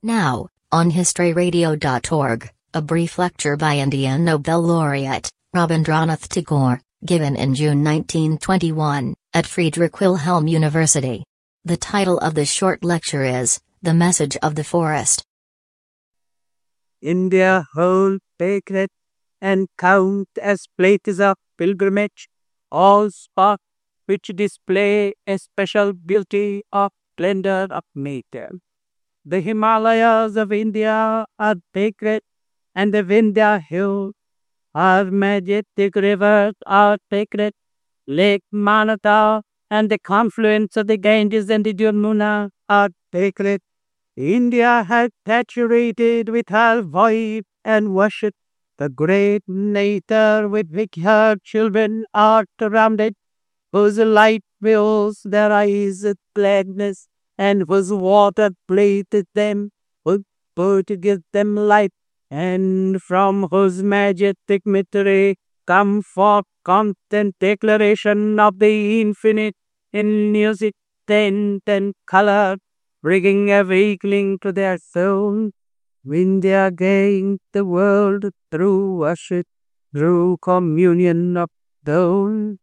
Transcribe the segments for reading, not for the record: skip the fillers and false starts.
Now, on historyradio.org, a brief lecture by Indian Nobel laureate, Rabindranath Tagore, given in June 1921, at Friedrich Wilhelm University. The title of the short lecture is, The Message of the Forest. India holds sacred and count as places of pilgrimage, all spots which display a special beauty of splendor of nature. The Himalayas of India are sacred, and the Vindhya hills are majestic. Rivers are sacred. Lake Manata and the confluence of the Ganges and the Jamuna are sacred. India has saturated with her voice and worship the great nature with which her children are surrounded, whose light fills their eyes with gladness, and whose water pleases them, whose food gives them life, and from whose majestic mystery come forth constant declaration of the infinite in music, scent, and color, bringing awakening to their souls. India gained the world through worship, through communion of souls.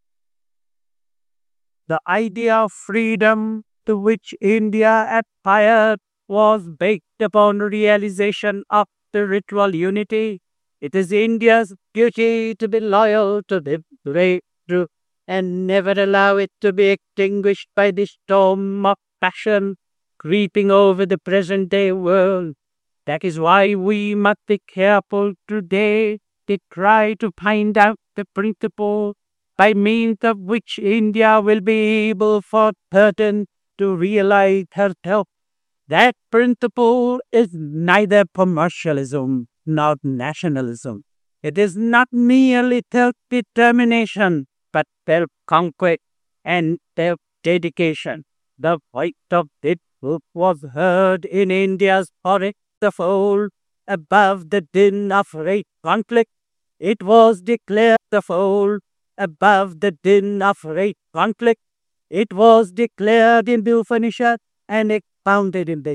The idea of freedom to which India aspired was based upon realization of spiritual unity. It is India's duty to be loyal to the great truth and never allow it to be extinguished by the storm of passion creeping over the present-day world. That is why we must be careful today to try to find out the principle by means of which India will be able for certain to realize herself. That principle is neither commercialism nor nationalism. It is not merely self-determination, but self-conquest and self-dedication. The voice of this book was heard in India's forest of old, above the din of race conflict. It was declared of old, above the din of race conflict. It was declared in the Upanishad and expounded in the